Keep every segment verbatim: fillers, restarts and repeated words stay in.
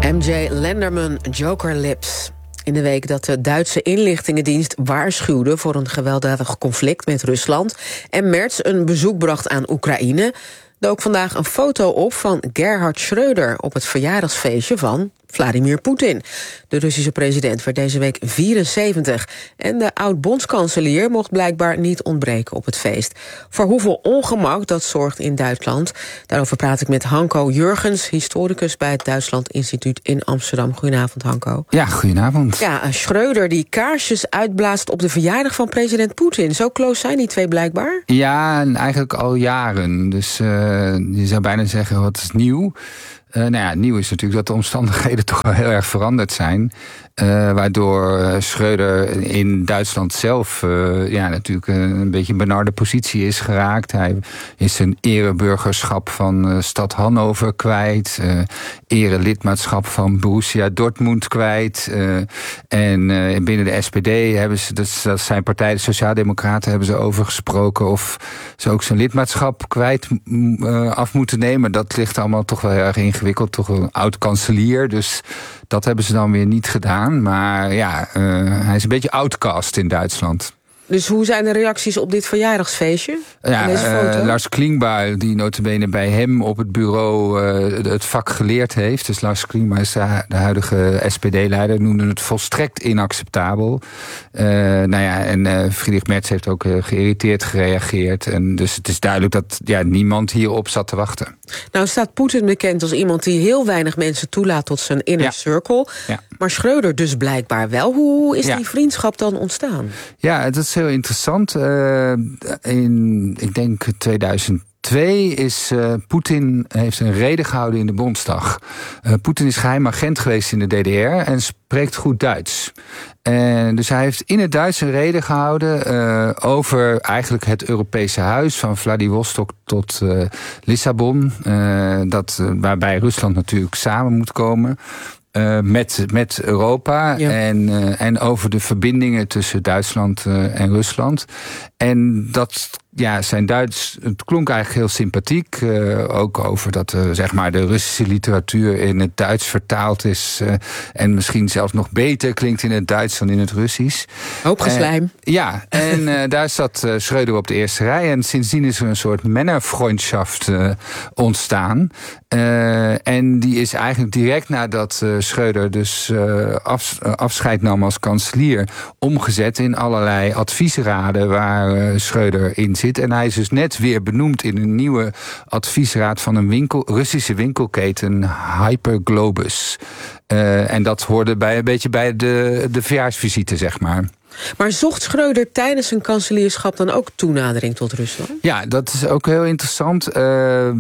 M J Lenderman, Joker Lips. In de week dat de Duitse inlichtingendienst waarschuwde voor een gewelddadig conflict met Rusland en Merz een bezoek bracht aan Oekraïne, dook vandaag een foto op van Gerhard Schröder op het verjaardagsfeestje van Vladimir Poetin. De Russische president werd deze week vierenzeventig... en de oud-bondskanselier mocht blijkbaar niet ontbreken op het feest. Voor hoeveel ongemak dat zorgt in Duitsland? Daarover praat ik met Hanko Jurgens, historicus bij het Duitsland Instituut in Amsterdam. Goedenavond, Hanko. Ja, goedenavond. Ja, Schröder die kaarsjes uitblaast op de verjaardag van president Poetin. Zo close zijn die twee blijkbaar? Ja, en eigenlijk al jaren. Dus uh, je zou bijna zeggen, wat is nieuw? Uh, nou ja, nieuw is natuurlijk dat de omstandigheden toch wel heel erg veranderd zijn. Uh, waardoor Schröder in Duitsland zelf uh, ja, natuurlijk een beetje een benarde positie is geraakt. Hij is zijn ereburgerschap van uh, stad Hannover kwijt. Uh, erelidmaatschap van Borussia Dortmund kwijt. Uh, en uh, binnen de S P D hebben ze, dat is zijn partij, de Sociaaldemocraten, hebben ze over gesproken of ze ook zijn lidmaatschap kwijt uh, af moeten nemen. Dat ligt allemaal toch wel heel erg ingewikkeld. Toch wel een oud-kanselier, dus dat hebben ze dan weer niet gedaan. Maar ja, uh, hij is een beetje outcast in Duitsland. Dus hoe zijn de reacties op dit verjaardagsfeestje? Ja, deze foto? Uh, Lars Klingbeil, die notabene bij hem op het bureau uh, het vak geleerd heeft. Dus Lars Klingbeil is de, de huidige S P D-leider, noemde het volstrekt inacceptabel. Uh, nou ja, en uh, Friedrich Merz heeft ook uh, geïrriteerd gereageerd. En dus het is duidelijk dat ja, niemand hierop zat te wachten. Nou staat Poetin bekend als iemand die heel weinig mensen toelaat tot zijn inner ja. circle. Ja. Maar Schröder dus blijkbaar wel. Hoe is ja. die vriendschap dan ontstaan? Ja, dat is heel interessant. Uh, in, ik denk tweeduizend twee is uh, Poetin heeft een rede gehouden in de Bondsdag. Uh, Poetin is geheim agent geweest in de D D R en spreekt goed Duits. En dus hij heeft in het Duits een rede gehouden uh, over eigenlijk het Europese huis van Vladivostok tot uh, Lissabon. Uh, dat, uh, waarbij Rusland natuurlijk samen moet komen. Uh, met, met Europa ja. en, uh, en over de verbindingen tussen Duitsland uh, en Rusland. En dat, ja, zijn Duits, het klonk eigenlijk heel sympathiek. Uh, ook over dat uh, zeg maar de Russische literatuur in het Duits vertaald is. Uh, en misschien zelfs nog beter klinkt in het Duits dan in het Russisch. Hoop geslijm. Uh, ja, en uh, daar zat uh, Schröder op de eerste rij. En sindsdien is er een soort männerfreundschaft uh, ontstaan. Uh, en die is eigenlijk direct nadat uh, Schröder dus uh, af, uh, afscheid nam als kanselier omgezet in allerlei adviesraden waar uh, Schröder in zit. En hij is dus net weer benoemd in een nieuwe adviesraad van een winkel, Russische winkelketen Hyperglobus. Uh, en dat hoorde bij, een beetje bij de, de verjaarsvisite, zeg maar. Maar zocht Schröder tijdens zijn kanselierschap dan ook toenadering tot Rusland? Ja, dat is ook heel interessant. Uh,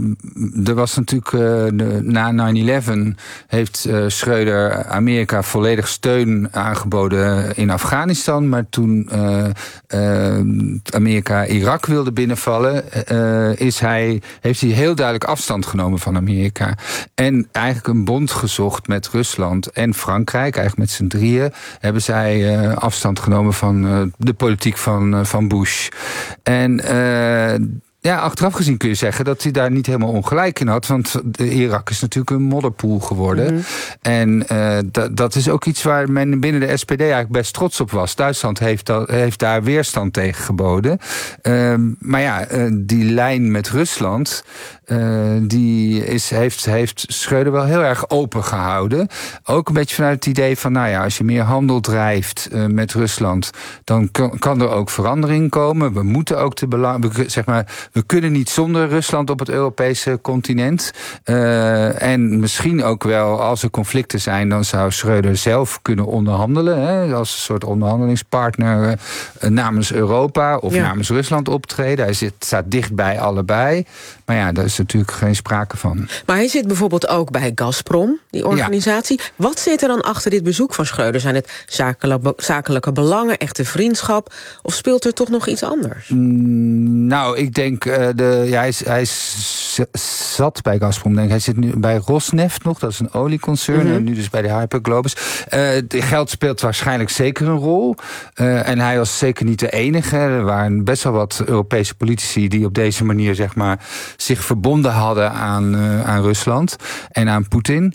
er was natuurlijk uh, de, na nine eleven heeft uh, Schröder Amerika volledig steun aangeboden in Afghanistan. Maar toen uh, uh, Amerika Irak wilde binnenvallen, uh, is hij, heeft hij heel duidelijk afstand genomen van Amerika. En eigenlijk een bond gezocht met Rusland en Frankrijk. Eigenlijk met z'n drieën hebben zij uh, afstand genomen van uh, de politiek van, uh, van Bush. En uh, ja, achteraf gezien kun je zeggen dat hij daar niet helemaal ongelijk in had. Want de Irak is natuurlijk een modderpoel geworden. Mm-hmm. En uh, d- dat is ook iets waar men binnen de S P D eigenlijk best trots op was. Duitsland heeft, da- heeft daar weerstand tegen geboden. Uh, maar ja, uh, die lijn met Rusland, Uh, die is, heeft, heeft Schröder wel heel erg open gehouden. Ook een beetje vanuit het idee van, nou ja, als je meer handel drijft uh, met Rusland, dan kan, kan er ook verandering komen. We moeten ook de belang, we, zeg maar, we kunnen niet zonder Rusland op het Europese continent. Uh, en misschien ook wel, als er conflicten zijn, dan zou Schröder zelf kunnen onderhandelen, hè, als een soort onderhandelingspartner uh, namens Europa of ja. namens Rusland optreden. Hij zit, staat dicht bij allebei. Maar ja, daar is natuurlijk geen sprake van. Maar hij zit bijvoorbeeld ook bij Gazprom, die organisatie. Ja. Wat zit er dan achter dit bezoek van Schröder? Zijn het zakelijke, zakelijke belangen, echte vriendschap? Of speelt er toch nog iets anders? Mm, nou, ik denk, uh, de, ja, hij, is, hij is zat bij Gazprom. Denk ik. Hij zit nu bij Rosneft nog, dat is een olieconcern. Mm-hmm. En nu dus bij de Hyperglobus. Uh, geld speelt waarschijnlijk zeker een rol. Uh, en hij was zeker niet de enige. Er waren best wel wat Europese politici die op deze manier, zeg maar, zich verbonden hadden aan, uh, aan Rusland en aan Poetin.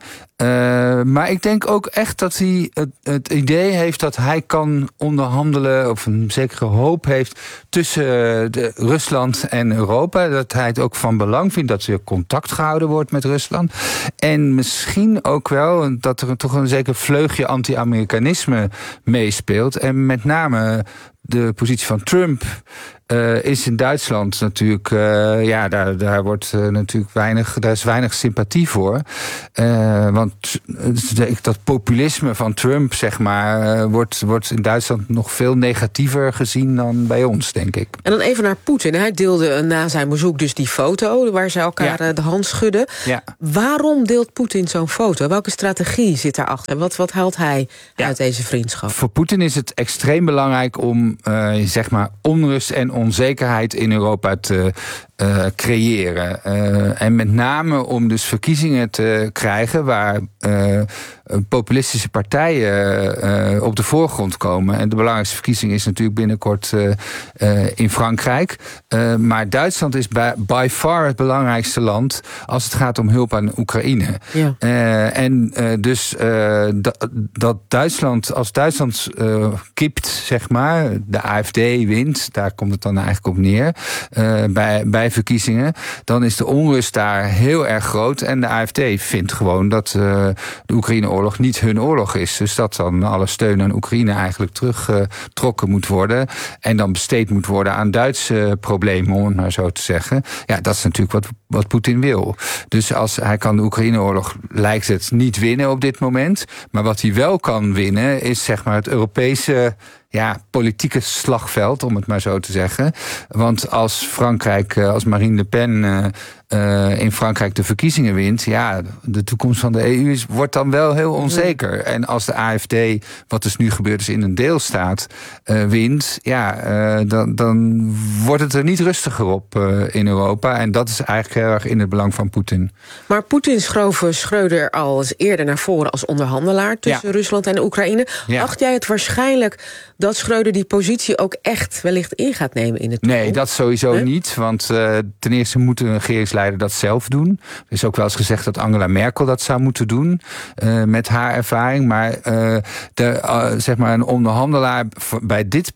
Uh, maar ik denk ook echt dat hij het, het idee heeft dat hij kan onderhandelen, of een zekere hoop heeft tussen de Rusland en Europa. Dat hij het ook van belang vindt dat er contact gehouden wordt met Rusland. En misschien ook wel dat er toch een zeker vleugje anti-Amerikanisme meespeelt. En met name de positie van Trump uh, is in Duitsland natuurlijk, uh, ja, daar, daar wordt uh, natuurlijk weinig, daar is weinig sympathie voor. Uh, want dat populisme van Trump, zeg maar, uh, wordt, wordt in Duitsland nog veel negatiever gezien dan bij ons, denk ik. En dan even naar Poetin. Hij deelde na zijn bezoek dus die foto waar ze elkaar ja. de hand schudden. Ja. Waarom deelt Poetin zo'n foto? Welke strategie zit daarachter? Wat, wat haalt hij ja. uit deze vriendschap? Voor Poetin is het extreem belangrijk om uh, zeg maar onrust en onzekerheid in Europa te uh, creëren. Uh, en met name om dus verkiezingen te krijgen waar uh, populistische partijen uh, op de voorgrond komen. En de belangrijkste verkiezing is natuurlijk binnenkort uh, uh, in Frankrijk. Uh, maar Duitsland is by, by far het belangrijkste land als het gaat om hulp aan Oekraïne. Ja. Uh, en uh, dus uh, dat, dat Duitsland, als Duitsland uh, kipt, zeg maar, de A F D wint, daar komt het dan eigenlijk op neer, uh, bij, bij verkiezingen, dan is de onrust daar heel erg groot. En de A F D vindt gewoon dat uh, de Oekraïne-oorlog niet hun oorlog is. Dus dat dan alle steun aan Oekraïne eigenlijk teruggetrokken uh, moet worden. En dan besteed moet worden aan Duitse uh, problemen, om het maar zo te zeggen. Ja, dat is natuurlijk wat, wat Poetin wil. Dus als hij kan de Oekraïne-oorlog, lijkt het, niet winnen op dit moment. Maar wat hij wel kan winnen, is zeg maar het Europese, ja, politieke slagveld, om het maar zo te zeggen. Want als Frankrijk, als Marine Le Pen uh, uh, in Frankrijk de verkiezingen wint, ja, de toekomst van de E U is, wordt dan wel heel onzeker. Ja. En als de A F D, wat dus nu gebeurt is in een deelstaat, uh, wint, ja, uh, dan, dan wordt het er niet rustiger op uh, in Europa. En dat is eigenlijk heel erg in het belang van Poetin. Maar Poetin schoof Schröder al eens eerder naar voren als onderhandelaar tussen ja. Rusland en de Oekraïne. Ja. Acht jij het waarschijnlijk dat Schröder die positie ook echt wellicht in gaat nemen in het toekomst? Nee, dat sowieso nee? niet. Want uh, ten eerste moet een regeringsleider dat zelf doen. Er is ook wel eens gezegd dat Angela Merkel dat zou moeten doen, uh, met haar ervaring. Maar, uh, de, uh, zeg maar een onderhandelaar bij dit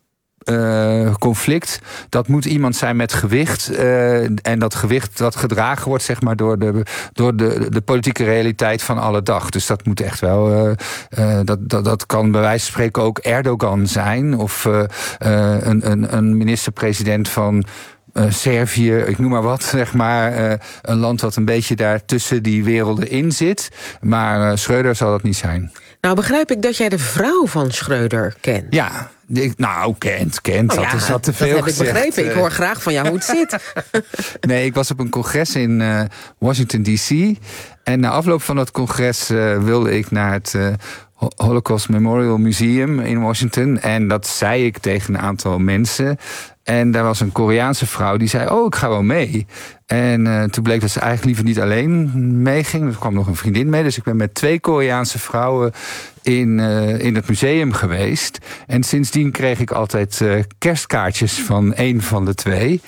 Uh, conflict, dat moet iemand zijn met gewicht. Uh, en dat gewicht dat gedragen wordt, zeg maar, door de, door de, de politieke realiteit van alle dag. Dus dat moet echt wel, uh, uh, dat, dat, dat kan bij wijze van spreken ook Erdogan zijn, of uh, uh, een, een, een minister-president van Uh, Servië, ik noem maar wat, zeg maar. Uh, een land dat een beetje daar tussen die werelden in zit. Maar uh, Schröder zal dat niet zijn. Nou, begrijp ik dat jij de vrouw van Schröder kent. Ja, ik, nou, kent, kent. Oh, dat ja, is dat te veel dat heb gezegd. ik begrepen. Ik hoor graag van jou hoe het zit. Nee, ik was op een congres in uh, Washington D C. En na afloop van dat congres uh, wilde ik naar het Uh, Holocaust Memorial Museum in Washington. En dat zei ik tegen een aantal mensen. En daar was een Koreaanse vrouw die zei, oh, ik ga wel mee. En uh, toen bleek dat ze eigenlijk liever niet alleen meeging. Er kwam nog een vriendin mee. Dus ik ben met twee Koreaanse vrouwen in, uh, in het museum geweest. En sindsdien kreeg ik altijd uh, kerstkaartjes van één van de twee.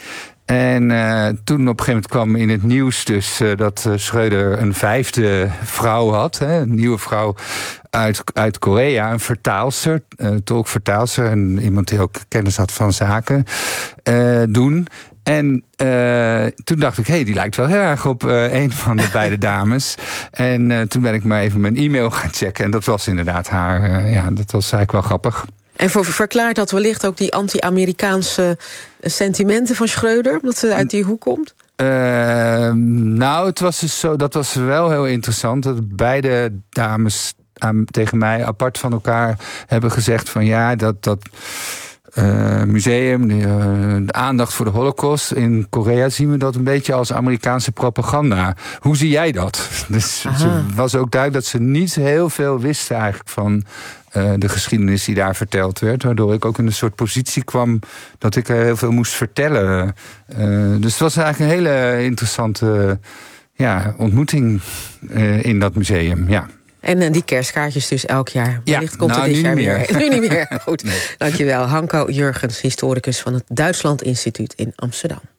En uh, toen op een gegeven moment kwam in het nieuws dus uh, dat uh, Schröder een vijfde vrouw had. Hè, een nieuwe vrouw uit, uit Korea, een vertaalster, uh, tolkvertaalster. En iemand die ook kennis had van zaken uh, doen. En uh, toen dacht ik, hé, hey, die lijkt wel heel erg op uh, een van de beide dames. En uh, toen ben ik maar even mijn e-mail gaan checken. En dat was inderdaad haar. Uh, ja, dat was eigenlijk wel grappig. En voor, verklaart dat wellicht ook die anti-Amerikaanse sentimenten van Schröder, omdat ze uit die hoek komt? Uh, nou, het was dus zo, dat was wel heel interessant. Dat beide dames aan, tegen mij apart van elkaar hebben gezegd van ja, dat dat Uh, museum, de, uh, de aandacht voor de Holocaust. In Korea zien we dat een beetje als Amerikaanse propaganda. Hoe zie jij dat? Dus het was ook duidelijk dat ze niet heel veel wisten eigenlijk van uh, de geschiedenis die daar verteld werd. Waardoor ik ook in een soort positie kwam dat ik er heel veel moest vertellen. Uh, dus het was eigenlijk een hele interessante ja, ontmoeting uh, in dat museum, ja. En uh, die kerstkaartjes dus elk jaar. Wellicht ja, komt nou, er dit jaar meer. weer. Nu niet meer. Goed. Nee. Dankjewel, Hanko Jurgens, historicus van het Duitsland Instituut in Amsterdam.